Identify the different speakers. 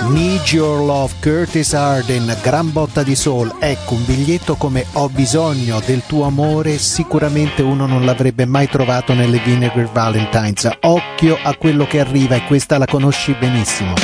Speaker 1: Need Your Love, Curtis Arden, gran botta di soul. Ecco, un biglietto come Ho bisogno del tuo amore, sicuramente uno non l'avrebbe mai trovato nelle Vinegar Valentines. Occhio a quello che arriva, e questa la conosci benissimo.